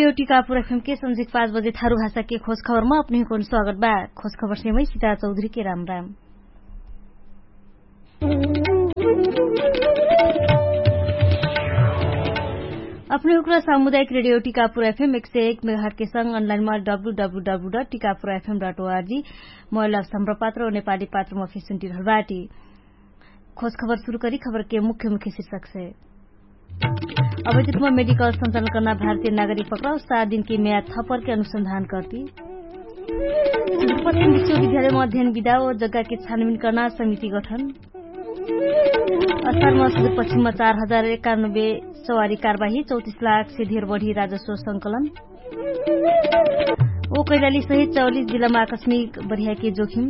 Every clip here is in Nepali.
रेडियो टीकापुर एफएम के संजिक 5 बजे थारू भाषा के खोज खबर में अपने को स्वागत बा। खोज खबर से मैं सीता चौधरी के राम राम। अपने उग्र सामुदायिक रेडियो टीकापुर एफएम 101 मेगाहर्ट्ज के संग ऑनलाइन में www.tikapurfm.org मोबाइल संप्रपात्र और नेपाली पात्र में फेसुन्टी रहलबाटी। खोज खबर शुरू करी खबर के मुख्य शीर्षक से। अवैध रूप में मेडिकल संचालन करना भारतीय नागरिक पकड़ाओ, 7 दिन की म्याद थपर के अनुसंधान करती। सुदूरपश्चिम विश्वविद्यालय में अध्ययन विधा और जगह के छानबीन करना समिति गठन। असार में सुदूरपश्चिम में 4091 सवारी कार्यवाही, 34 लाख से धेर बढ़ी राजस्व संकलन। ओ कैलाली सहित 44 जिला में आकस्मिक बढ़िया के जोखिम।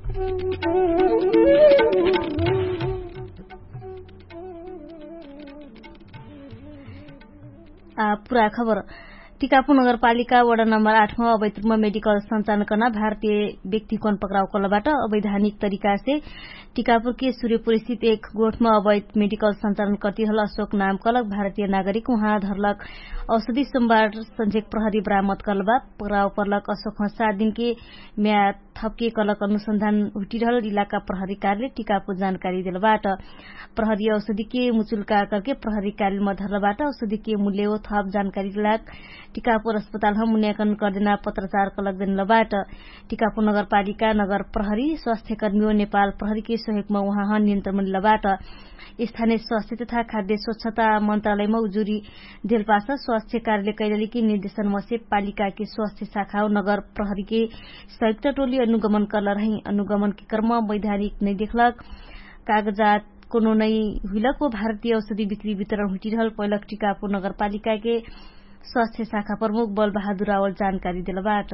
पूरा खबर। टीकापुर नगरपालिका वडा नम्बर 8 में अवैध रूप में मेडिकल संचालन करना भारतीय व्यक्ति कौन पकड़ाव कलबाट अवैधानिक तरीका से टीकापुर के सूर्यपुर स्थित एक गोठ में अवैध मेडिकल संचालन करती रहल अशोक नाम कलक भारतीय नागरिक वहाँ धरलक औषधि सोमवार संझेक प्रहरी बरामद करलबा पकड़ाव परलक अशोक 7 दिन के म्याद थपके कलक अनुसंधान उठी रहल इलाका प्रहरी कार्यालय टीकापुर जानकारी दिलबाट प्रहरी औषधि के मुचुल्का करके प्रहरी कार्यालय में धरलबाट औषधि के मूल्य ओ थप जानकारी लाख टीकापुर अस्पताल हम मूल्यांकन कर देना पत्रचार कलक दिनबाट टीकापुर नगरपालिका नगर प्रहरी स्वास्थ्य कर्मी नेपाल प्रहरी के सहयोग में वहाँ नियन्त्रण मिलबाट स्थानीय स्वास्थ्य तथा खाद्य स्वच्छता मंत्रालय में उजुरी देलपासा स्वास्थ्य कार्यालय कैलाली के निर्देशन में से पालिका के स्वास्थ्य शाखा और नगर प्रहरी के संयुक्त टोली अनुगमन कर रही। अनुगमन के क्रम वैधानिक नहीं देखलक कागजात कोनो नहीं हुलक वो भारतीय औषधि बिक्री वितरण हुटी रहल पहिलक टीकापुर नगरपालिका के स्वास्थ्य शाखा प्रमुख बल बहादुर रावल जानकारी दिलबाट।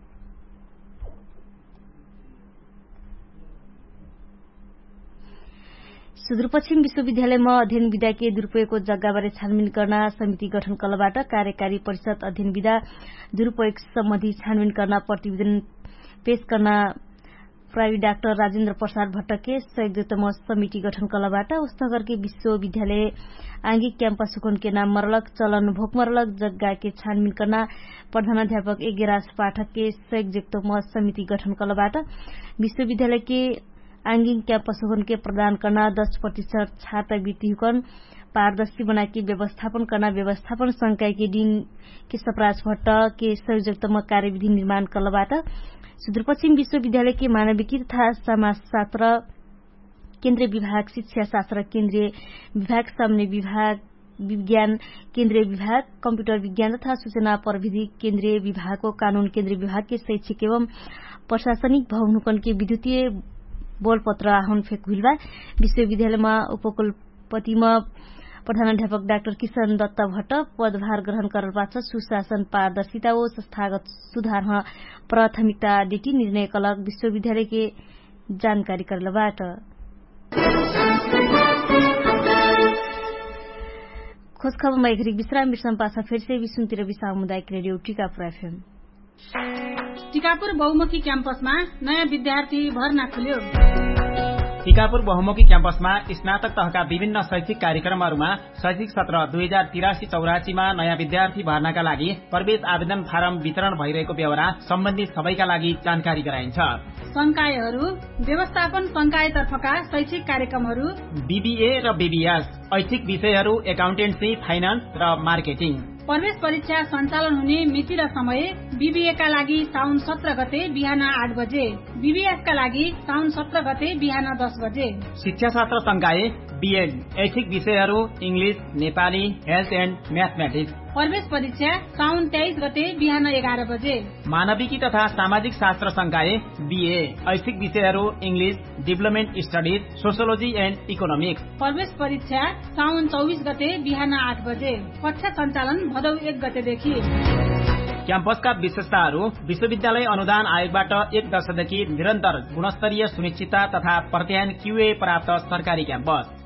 सुदूरपश्चिम विश्वविद्यालय में अध्ययन विधा के दुरूपयोग जग्गा बारे छानबीन करना समिति गठन कलबाट कार्यकारी परिषद अध्ययन विधा दुरूपयोग सम्बन्धी छानबीन करना प्रतिवेदन पेश करना प्राइवेट डाक्टर राजेन्द्र प्रसाद भट्ट के संयुक्त समिति गठन कलबाट उस्तनगर के विश्वविद्यालय आंगिक क्याम्पस सुकुन के नाम मरलक चलन भोक मरलक जग्गा के छानबीन करना प्रधानाध्यापक एगेराज पाठक के संयुक्त समिति गठन कलबाट विश्वविद्यालय के आंगिक क्याम्पस सुकुन के प्रदान करना 10% छात्रवृत्ति हुकन पारदर्शी बना के व्यवस्थापन करना व्यवस्थापन संकाय के दिन के सप्राज भट्ट के संयुक्त कार्यविधि निर्माण कलबाट सुदूरपश्चिम विश्वविद्यालय के मानविकी तथा समाजशास्त्र केन्द्रीय विभाग शिक्षा शास्त्र केन्द्रीय विभाग सामान्य विभाग विज्ञान केन्द्रीय विभाग कम्प्यूटर विज्ञान तथा सूचना प्रविधि केन्द्रीय विभाग को कानून केन्द्रीय विभाग के शैक्षिक एवं प्रशासनिक भवन के विद्युतीय बोलपत्र आहन फेक हुआ विश्वविद्यालय में उपकुलपति में प्रधानाध्यापक डाक्टर किशन दत्त भट्ट पदभार ग्रहण करलबाट सुशासन पारदर्शिता और संस्थागत सुधार प्राथमिकता देती निर्णय कलक विश्वविद्यालय के जानकारी करलबाट। खोज खबर में एक विश्राम पासा फिर से विश्वतिर सामुदायिक रेडियो टीकापुर एफएम। टीकापुर बहुमुखी क्याम्पस में नयाँ विद्यार्थी भर्ना खुल्यो। टीकापुर बहुमुखी क्याम्पसमा स्नातक तहका विभिन्न शैक्षिक कार्यक्रमहरूमा शैक्षिक सत्र 2083-84 मा नयाँ विद्यार्थी भर्नाका लागि प्रवेश आवेदन फारम वितरण भइरहेको बेहोरा सम्बन्धित सबैका लागि जानकारी गराइन्छ। संकायहरू व्यवस्थापन संकायतर्फका शैक्षिक कार्यक्रमहरू बीबीए र बीबीएस ऐच्छिक विषयहरू एकाउन्टेन्सी फाइनान्स र मार्केटिङ। प्रवेश परीक्षा सञ्चालन हुने मिति र समय बीबीए का लागि साउन 17 गते बिहान 8 बजे, बीबीएस का लागि साउन 17 गते बिहान 10 बजे। शिक्षा शास्त्र संकाय बीएड ऐच्छिक विषयहरू English Nepali health and mathematics. प्रवेश परीक्षा साउन 23 गते बिहान 11 बजे। मानविकी तथा सामाजिक शास्त्र संकाय बीए ऐच्छिक विषयहरू English development studies sociology and economics. प्रवेश परीक्षा साउन 24 गते बिहान 8 बजे। कक्षा सञ्चालन भदौ 1 गतेदेखि। क्याम्पसका विशेषताहरू विश्वविद्यालय अनुदान आयोगबाट 1 वर्षदेखि निरन्तर गुणस्तरीय सुनिश्चितता तथा प्रत्यायन क्यूए प्राप्त सरकारी क्याम्पस।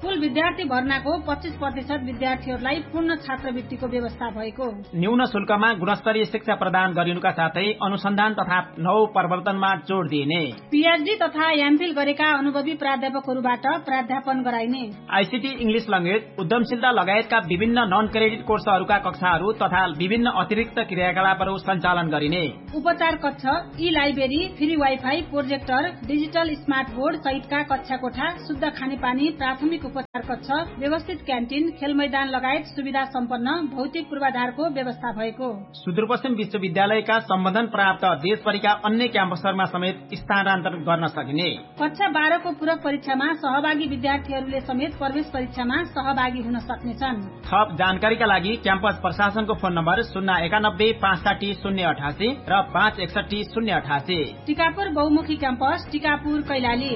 कुल विद्यार्थी भर्नाको 25% विद्यार्थीहरूलाई पूर्ण छात्रवृत्तिको व्यवस्था भएको। न्यून शुल्कमा गुणस्तरीय शिक्षा प्रदान गरिनुका साथै अनुसन्धान तथा नवप्रवर्तनमा जोड़ दिइने। पीएचडी तथा एमफिल गरेका अनुभवी प्राध्यापकहरूबाट प्राध्यापन गराइने। आईसीटी इंग्लिश ल्याङ्ग्वेज उद्यमशीलता लगायतका विभिन्न नन क्रेडिट कोर्सहरूका कक्षाहरू तथा विभिन्न अतिरिक्त क्रियाकलापहरू सञ्चालन गरिने। उपचार कक्ष, ई library, free wifi, projector, digital smart board सहितका कक्षा कोठा, शुद्ध खानेपानी, प्राथमिक उपचार कक्ष, व्यवस्थित क्यान्टिन, खेल मैदान लगायत सुविधा सम्पन्न भौतिक पूर्वाधारको व्यवस्था भएको। सुदूरपश्चिम विश्वविद्यालयका सम्बन्धन प्राप्त देशभरिका अन्य क्याम्पसहरूमा समेत स्थानान्तरण गर्न सकिने। कक्षा 12 को पूरक परीक्षामा सहभागी विद्यार्थीहरूले समेत प्रवेश परीक्षामा सहभागी हुन सक्नेछन्। थप जानकारीका लागि क्याम्पस प्रशासनको फोन नम्बर 091 560 088 र 561 088। टिकापुर बहुमुखी क्याम्पस, टिकापुर, कैलाली।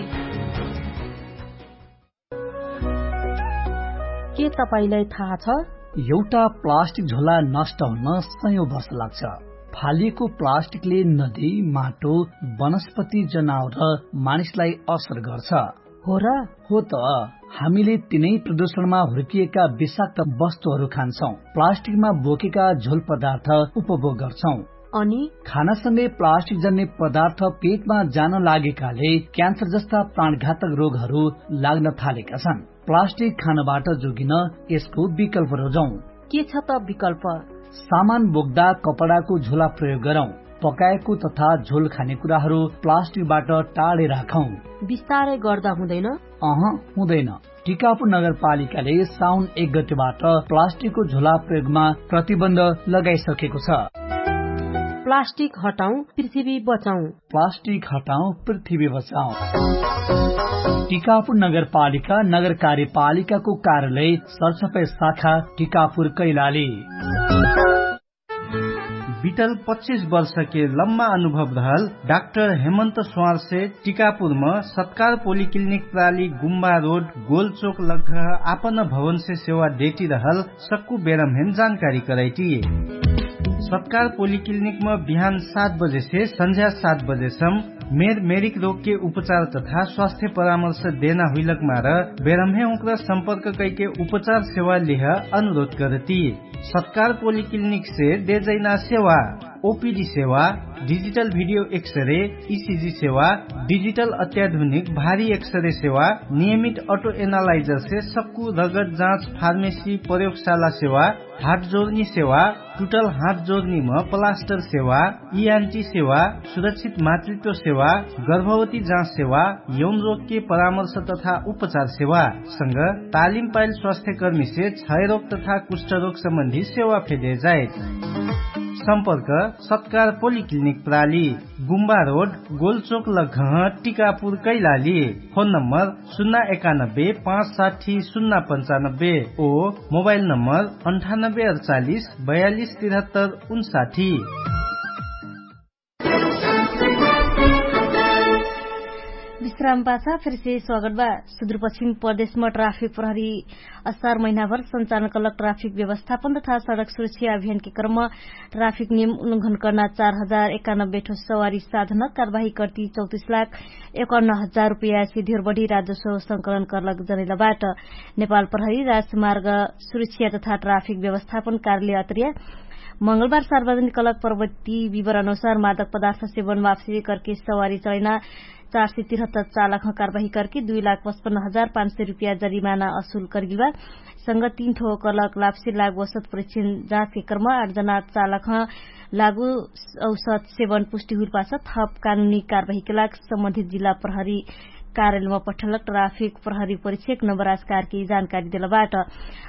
के तपाईलाई थाहा छ एउटा प्लास्टिक झोला नष्ट हुन सयौं वर्ष लाग्छ। फालिएको प्लास्टिकले नदी, माटो, वनस्पति, जनावर र मानिसलाई असर गर्छ। हो र? हो त। हामीले तिनै प्रदूषणमा हुर्किएका विषाक्त वस्तुहरू खान्छौं, प्लास्टिकमा बोकेका झोल पदार्थ उपभोग गर्छौं अनि खानासँगै प्लास्टिक जन्य पदार्थ पेटमा जान लागेकाले क्यान्सर जस्ता प्राणघातक रोगहरू लाग्न थालेका छन्। प्लास्टिक खानबाट जोगिन यसको विकल्प रोजौं। के छ त विकल्प? सामान बोक्दा कपडाको झोला प्रयोग गरौं। पकाएको तथा झोल खानेकुराहरू प्लास्टिकबाट टाढे राखौं। बिस्तारै गर्दा हुँदैन? हुँदैन। टिकापुर नगरपालिकाले साउन 1 गतेबाट प्लास्टिकको झोला प्रयोगमा प्रतिबन्ध लगाइसकेको छ। प्लास्टिक हटाऊ, पृथ्वी बचाऊ। प्लास्टिक हटाऊ, पृथ्वी बचाऊ। टिकापुर नगरपालिका नगर कार्यपालिकाको कार्यालय सरसफाई शाखा टिकापुर कैलाली। बीतल 25 वर्ष के लम्बा अनुभव रहल डाक्टर हेमंत स्वार से टिकापुर में सत्कार पोलिक्लिनिक प्राली गुम्बा रोड गोलचोक लगह आपन भवन से सेवा देती रहल सक्कू बेरमहेन जानकारी कराई। सत्कार पोलिक्लिनिक में बिहान 7 बजे से संध्या 7 बजेसम्म मेरिक रोग के उपचार तथा स्वास्थ्य परामर्श देना हुइलक मार बेरमहे उनका संपर्क करके उपचार सेवा लिह अनुरोध करती। सत्कार पोलिक्लिनिक से देजैना सेवा, ओपीडी सेवा, डिजिटल वीडियो एक्सरे, ईसीजी सेवा, डिजिटल अत्याधुनिक भारी एक्सरे सेवा, नियमित ऑटो एनालाइजर से सक्कू रगत जांच, फार्मेसी, प्रयोगशाला सेवा, हाथ जोड़नी सेवा, टूटल हाथ जोड़नी में प्लास्टर सेवा, ईएनटी सेवा, सुरक्षित मातृत्व सेवा, गर्भवती जांच सेवा, यौन रोग के परामर्श तथा उपचार सेवा संग तालिम पाइल स्वास्थ्य कर्मी से क्षय रोग तथा कुष्ठ रोग संबंधी सेवा फेदे जाए। संपर्क सत्कार पोलिक्लिनिक प्राली गुम्बा road गोलचोक लगह Tikapur Kailali. Phone number 091 560 095 ओ मोबाइल नंबर 9848 42 73 59। विश्राम पासा फिर से स्वागत बा। सुदूरपश्चिम प्रदेश में ट्राफिक प्रहरी असार महीनाभर संचालन कलक ट्राफिक व्यवस्थापन तथा सड़क सुरक्षा अभियान के क्रम में ट्राफिक नियम उल्लंघन करना 4091 ठो सवारी साधन कार्यवाही करती 34,51,000 रूपया से ढेर बढ़ी राजस्व संकलन करलक जनैलबाट नेपाल प्रहरी राजमार्ग सुरक्षा तथा ट्राफिक व्यवस्थापन कार्यालय अतरिया मंगलबार सार्वजनिक कलक प्रवृत्ति विवरण अनुसार मादक पदार्थ सेवन वापसी करके सवारी चलाना 473 चालक कार्यवाही करके 2,55,500 रूपया जरिमाना असूल करगिवा संग 3 ठो कलक लापसी लागू औसत परीक्षण जांच के क्रम 8 जना चालक लागू औसत सेवन पुष्टि हुई पास थप कानूनी कार्यवाही के लाग संबंधित जिला प्रहरी कार्यालय में पठलक ट्राफिक प्रहरी परीक्षक नवराज कार्की जानकारी दिलबाट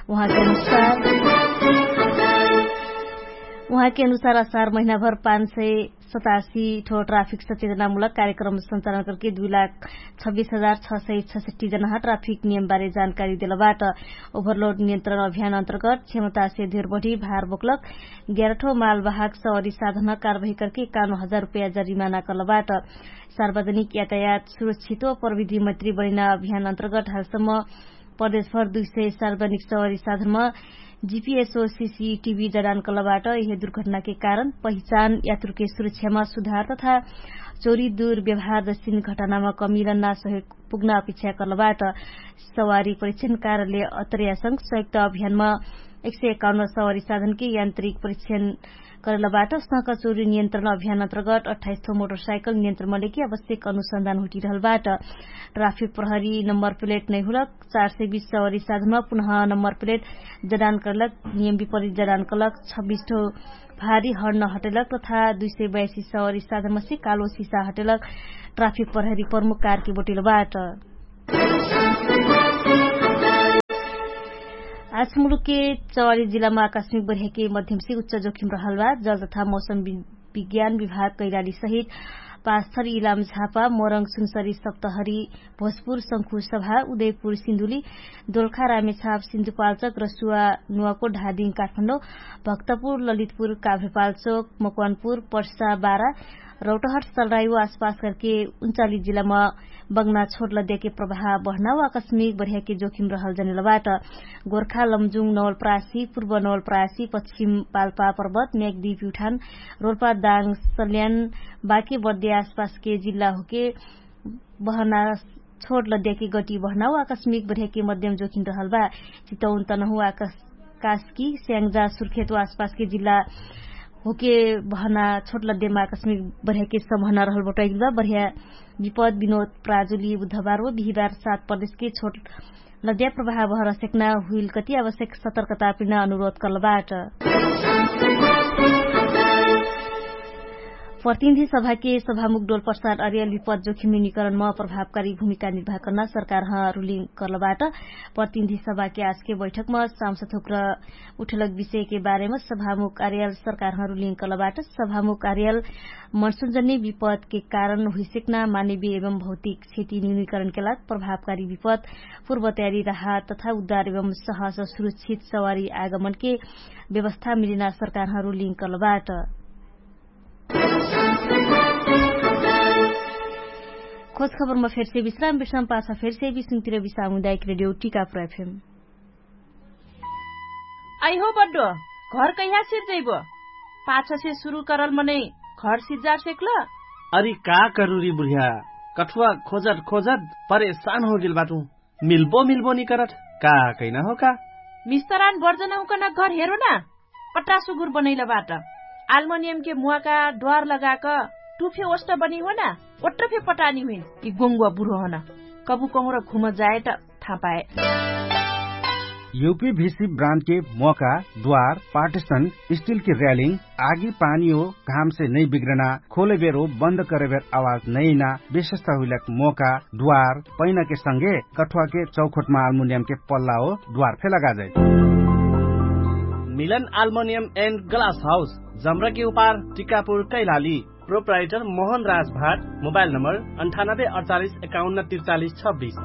उहाँ के अनुसार असार महीनाभर 587 ठो ट्राफिक सचेतनामूलक कार्यक्रम संचालन करके 2,26,666 जना ट्राफिक नियम बारे जानकारी दिलबाट ओभरलोड नियन्त्रण अभियान अंतर्गत क्षमता से धेर बढ़ी भार बोकलक 11 ठो मालवाहक सवारी साधन कार्यवाही करके 51,000 रूपया जरिमाना करलबाट सार्वजनिक यातायात सुरक्षित व प्रविधि मैत्री बनिना अभियान अंतर्गत हालसम्म प्रदेशभर 200 सार्वजनिक सवारी साधनमा जीपीएसओ सीसीटीवी जडान कलबाट यह दुर्घटना के कारण पहिचान यात्रु के सुरक्षा में सुधार तथा चोरी दुर्व्यवहार जस्ती घटनामा कमी र नासहयोग पुग्न अपेक्षा गर्नबाट सवारी परीक्षण कार्यालय अतरिया संघ संयुक्त अभियानमा 151 सवारी साधनकै यान्त्रिक परीक्षण करेलबाट सड़क चोरी नियन्त्रण अभियान अन्तर्गत 28 थो मोटरसाइकल नियन्त्रणमा लेखी आवश्यक अनुसन्धान हुटिरहलबाट ट्राफिक प्रहरी नम्बर प्लेट नै हुलक 420 सवारी साधनमा पुनः नम्बर प्लेट जडान करलक, नियम विपरीत जडान करलक, 26 ठो भारी हर्न हटेलक तथा 282 सवारी साधनमा से कालो सीसा हटेलक ट्राफिक प्रहरी प्रमुख कार्की बोटिलबाट। आज मुलुक के 44 जिल्लामा आकस्मिक बर्खेकी मध्यम से उच्च जोखिम रहलबा जल तथा मौसम विज्ञान विभाग कैलाली सहित पाँचथर, इलाम, झापा, मोरङ, सुनसरी, सप्तहरी, भोजपुर, शंखु सभा, उदयपुर, सिन्धुली, दोलखा, रामेछाप, सिन्धुपाल्चोक, रसुवा, नुवाकोट, धादिङ, काठमाडौँ, भक्तपुर, ललितपुर, काभ्रेपाल्चोक, मकवानपुर, पर्सा, बारा, रौटहट, सलरायु आसपास करके 39 जिल्लामा बग्ना छोट लद्या के प्रवाह बढ़ना व आकस्मिक बढ़िया के जोखिम रहल जनेलबाट गोर्खा, लमजुङ, नवलपरासी, पूर्व नवलपरासी, पश्चिम पाल्पा पर्वत, म्याग्दी, प्युठान, रोल्पा, दाङ, सल्यान, बाँके बर्दिया आसपास के जिल्ला होके बहना छोट लद्या के गति बढ़ना व आकस्मिक बढ़िया के मध्यम जोखिम रहल बा। चितौन, तनहु, कास्की, स्याङ्जा, सुर्खेत आसपास के जिल्ला होके बहना छोट लद्देमा आकस्मिक बढ़िया के सम्भावना रहल बटैल बढ़िया विपद विनोद प्राजुली बुधबार व बिहिबार 7 प्रदेश के छोट लद्या प्रवाह बहर सेक्ना हुइल कति आवश्यक सतर्कता पिन अनुरोध करलबाट। प्रतिनिधि सभा के सभामुख डोल प्रसाद अर्याल विपद जोखिम न्यूनीकरणमा प्रभावकारी भूमिका निर्वाह गर्न सरकार रुलिङ करलबाट प्रतिनिधि सभा के आज के बैठकमा सांसद थोक्र उठलक विषय के बारेमा सभामुख अर्याल सरकार रुलिङ करलबाट सभामुख अर्याल मनसूनजन्य विपद के कारण हुइसक्ना मानवीय एवं भौतिक क्षति न्यूनीकरण के लागि प्रभावकारी विपद पूर्व तयारी राहत तथा उद्धार एवं सहज सुरक्षित सवारी आगमन के व्यवस्था मिलिना सरकार रुलिङ करलबाट। खोज खबरमा फेर से विश्राम पाछा फेर से बिसुङतिर सामुदायिक रेडियो टीकापुर एफएम। आई हो बड्डो घर कहिया सिर्जैबो पाछा से शुरू करल मने घर सिजा सेक्ल। अरे का करूरी बुढ़िया कठुआ खोजत खोजत परेशान हो गेल बाटू मिल्बो नि करत का कैना हो का मिस्तरान बर्जना हुकन घर हेरो न पट्टा सुगुर बनैला बाट एल्युमिनियम के मुआ का द्वार लगाक टुफे ओस्ट बनी हो ना ओट्रफे पटानी हुई कि गोंगुआ बुढ़ो हो ना कबू कहूँ र घुम जाए त था पाए। यूपीवीसी ब्रांड के मौका द्वार पार्टीशन स्टील की रेलिंग आगी पानी हो घाम से नहीं बिगड़ना खोले बेर हो बंद करे बेर आवाज नहीं ना विशेषता हुई मौका द्वार पैना के संगे कठुआ के चौखट में एल्युमिनियम के पल्ला हो द्वार फे लगा जाए। मिलन एल्युमिनियम एंड ग्लास हाउस जमरा के उपार Tikapur Kailali proprietor Mohan Raj Bhat mobile number 9848514326।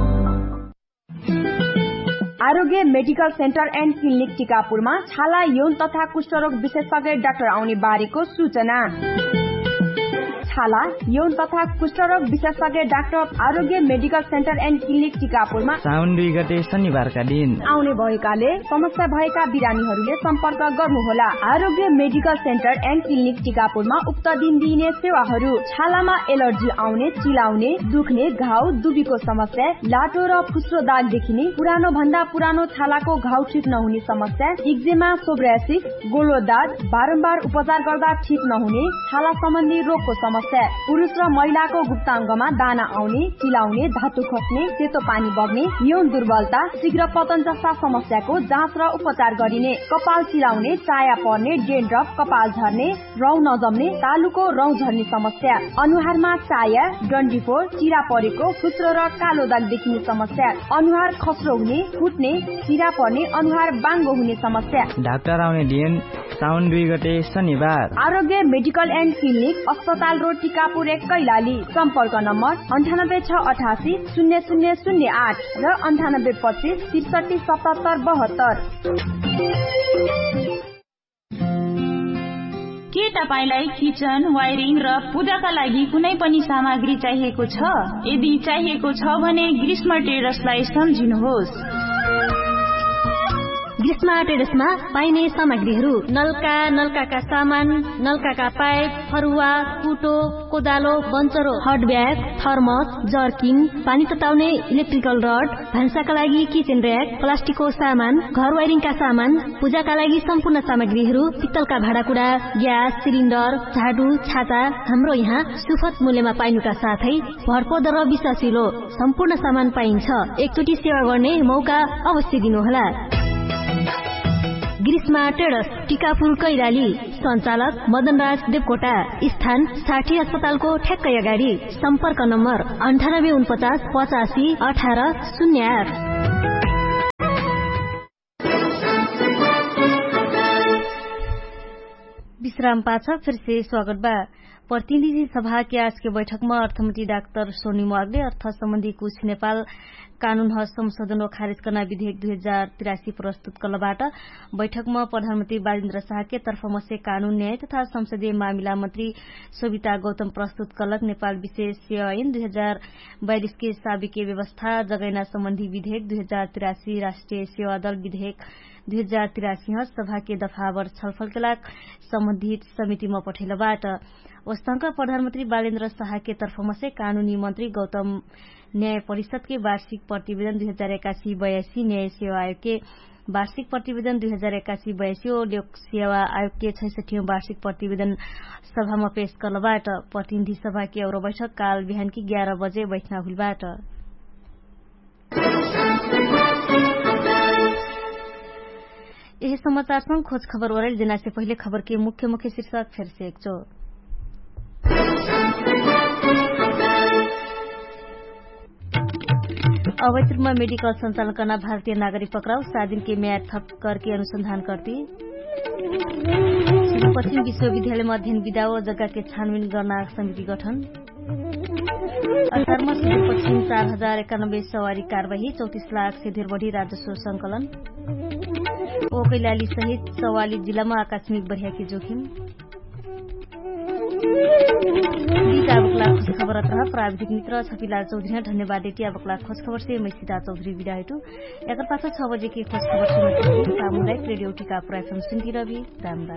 Aarogya medical centre and clinic टीकापुरमा छाला यौन तथा कुष्ठरोग विशेषज्ञ डाक्टर आउने बारेको सूचना। छाला यौन तथा कुष्ठरोग विशेषज्ञ doctor Aarogya medical centre and clinic टीकापुरमा साउन 2 गते शनिबारका दिन आउने भएकाले समस्या भएका बिरामीहरूले सम्पर्क गर्नुहोला। आरोग्य मेडिकल सेन्टर एन्ड क्लिनिक टीकापुरमा उक्त दिन दिइने सेवाहरू छालामा एलर्जी आउने, चिलाउने, दुख्ने, घाउ, दुबीको समस्या, लाटो र फुस्रो दाग देखिने, पुरानो भन्दा पुरानो छालाको घाउ ठिक नहुने समस्या, एक्जेमा, सोब्रासिस, गोलो दाग, बारम्बार उपचार गर्दा ठिक नहुने, छाला सम्बन्धी रोगको समस्या, पुरुष र महिलाको गुप्ताङ्गमा दाना आउने, चिलाउने, धातु खस्ने, सेतो पानी बग्ने, यौन दुर्बलता, शीघ्र पतन जस्ता समस्याको जाँच र उपचार गरिने, कपाल चिलाउने, चाया पर्ने, डेन्ड्रफ, कपाल झर्ने, रौँ नजम्ने, तालुको रौँ झर्ने समस्या, अनुहारमा चाया, डन्डीफोर, चिरा परेको, फुस्रो र कालो दाग देखिने समस्या, अनुहार खस्रो हुने, फुट्ने, चिरा पर्ने, अनुहार बाङ्गो हुने समस्या। डाक्टर आउने दिन साउन 2 गते शनिबार। आरोग्य मेडिकल एन्ड क्लिनिक अस्पताल रोड टीकापुर 1 कैलाली। सम्पर्क नम्बर 9868 0008 र 9825 63 77 72। के तपाईलाई किचन, वायरिङ र पूजाका लागि कुनै पनि सामग्री चाहिएको छ? यदि चाहिएको छ भने ग्रीष्म ट्रेडर्सलाई सम्झिनुहोस्। ग्रीष्मा ट्रेडर्समा पाइने सामग्रीहरू नलका, नलकाका सामान, नलकाका पाइप, फरुवा, कुटो, कोदालो, बन्चरो, हट ब्याग, थर्मस, जर्किन, पानी तताउने इलेक्ट्रिकल रड, भान्साका लागि किचन र्याक, प्लास्टिकको सामान, घर वायरिङका सामान, पूजाका लागि सम्पूर्ण सामग्रीहरू, पित्तलका भाँडाकुँडा, ग्यास सिलिन्डर, झाडु, छाता हाम्रो यहाँ सुपथ मूल्यमा पाइनुका साथै भरपर्दो र विश्वासिलो सम्पूर्ण सामान पाइन्छ। एकचोटि सेवा गर्ने मौका अवश्य दिनुहोला। ग्रीष्मा ट्रेडर्स, टिकापुर कैलाली। सञ्चालक मदनराज देवकोटा। स्थान साठी अस्पतालको ठ्याक्कै अगाडि। सम्पर्क नम्बर 9849 85 18 08। विश्राम पाछा फिर से स्वागत बा। प्रतिनिधि सभा के आज के बैठक में अर्थमंत्री डाक्टर सोनी वाग्ले अर्थ संबंधी कुछ नेपाल कानून संशोधन व खारिज करना विधेयक 2083 प्रस्तुत कलबाट बैठक में प्रधानमंत्री बालेन्द्र शाह के तर्फमा से कानून न्याय तथा संसदीय मामिला मंत्री सोभिता गौतम प्रस्तुत कलक नेपाल विशेष सेवा ऐन 2042 के साबिके व्यवस्था जगैना सम्बन्धी विधेयक 2083 राष्ट्रिय सेवा दल विधेयक 2083 सभा के दफावर छलफल के लाग सम्बन्धित समिति में पठेलबाट वस्तंक प्रधानमंत्री बालेन्द्र शाह के तर्फमा से कानूनी मंत्री गौतम न्याय परिषद के वार्षिक प्रतिवेदन 2081-82 न्याय सेवा आयोग के वार्षिक प्रतिवेदन 2081-82 और लोक सेवा आयोग के 66वां वार्षिक प्रतिवेदन सभा में पेश करलबाट प्रतिनिधि सभा के और बैठक काल बिहान की 11 बजे बैठना हुलबाट। यही समाचार संग खोज खबर वरल देना से पहले खबर के मुख्य मुख्य शीर्षक फिर से एक चो। अवैध रूपमा मेडिकल संचालन करना भारतीय नागरिक पकड़ाऊ 7 दिन के म्याद थप करके अनुसंधान करती। पश्चिम विश्वविद्यालय में अध्ययन विधा व जग्गा के छानबीन गर्न समिति गठन। असारमा पश्चिम 4091 सवारी कार्यवाही 34 लाख से धेर बढ़ी राजस्व संकलन। ओ कैलाली सहित 44 जिला में आकस्मिक बढ़िया की जोखिम। खोज खबर प्राविधिक मित्र छपिलाल चौधरी धन्यवाद देती अबकला खोज खबर से मैं सीता चौधरी विदा हेतु एकर पाछा 6 बजे की खोज खबर सामुदायिक रेडियो टीकापुर FM सुन्ती रवि रामदास।